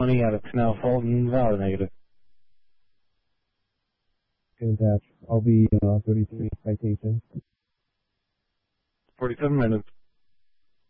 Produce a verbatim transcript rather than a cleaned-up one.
twenty out of Canal Fulton, valid negative. Good attach. I'll be uh, thirty-three citation. forty-seven minutes.